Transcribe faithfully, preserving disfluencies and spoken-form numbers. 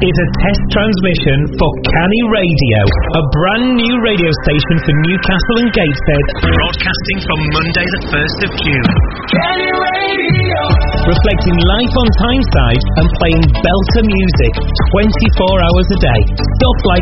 is a test transmission for Canny Radio, a brand new radio station for Newcastle and Gateshead, broadcasting from Monday the first of June. Canny Radio! Reflecting life on Tyneside and playing belter music twenty-four hours a day. Stuff like